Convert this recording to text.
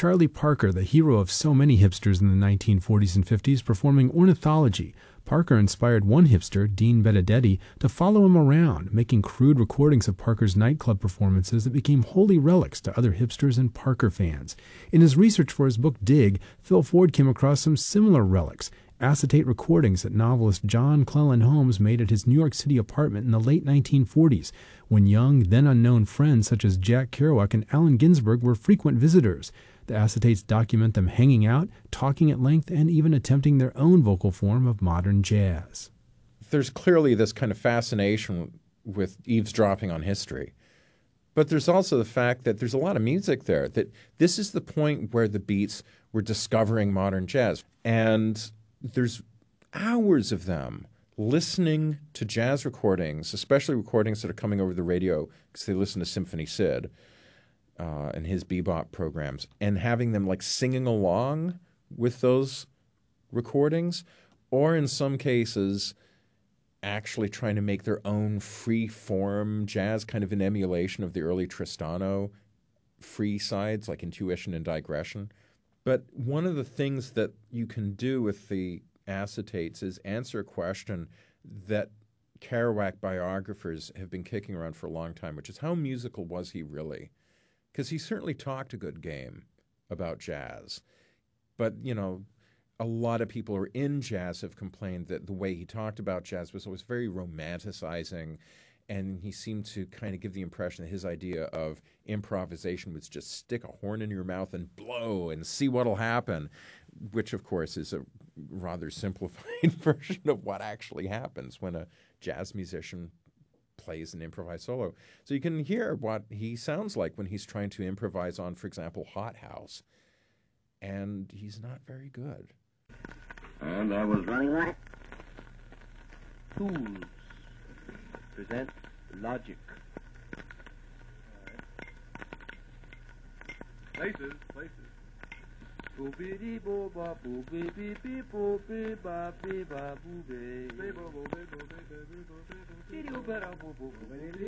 Charlie Parker, the hero of so many hipsters in the 1940s and 50s, performing Ornithology. Parker inspired one hipster, Dean Benedetti, to follow him around, making crude recordings of Parker's nightclub performances that became holy relics to other hipsters and Parker fans. In his research for his book Dig, Phil Ford came across some similar relics, acetate recordings that novelist John Cleland Holmes made at his New York City apartment in the late 1940s, when young, then unknown friends such as Jack Kerouac and Allen Ginsberg were frequent visitors. The acetates document them hanging out, talking at length, and even attempting their own vocal form of modern jazz. There's clearly this kind of fascination with eavesdropping on history. But there's also the fact that there's a lot of music there, that this is the point where the Beats were discovering modern jazz. And there's hours of them listening to jazz recordings, especially recordings that are coming over the radio because they listen to Symphony Sid and his bebop programs, and having them like singing along with those recordings, or in some cases actually trying to make their own free-form jazz, kind of an emulation of the early Tristano free sides like Intuition and Digression. But one of the things that you can do with the acetates is answer a question that Kerouac biographers have been kicking around for a long time, which is how musical was he really? Because he certainly talked a good game about jazz. But, you know, a lot of people who are in jazz have complained that the way he talked about jazz was always very romanticizing, and he seemed to kind of give the impression that his idea of improvisation was just stick a horn in your mouth and blow and see what'll happen, which, of course, is a rather simplified version of what actually happens when a jazz musician plays an improvised solo. So you can hear what he sounds like when he's trying to improvise on, for example, Hot House. And he's not very good. And I was running right. Tools present Logic. Places. Boo bee boo ba boo bee bee bee boo bee ba bee ba boo bee.